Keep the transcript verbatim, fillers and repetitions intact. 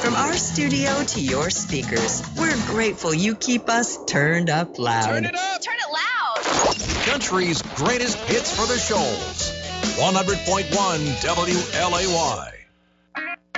From our studio to your speakers, we're grateful you keep us turned up loud. Turn it up! Turn it loud! Country's greatest hits for the Shoals. one hundred point one W L A Y.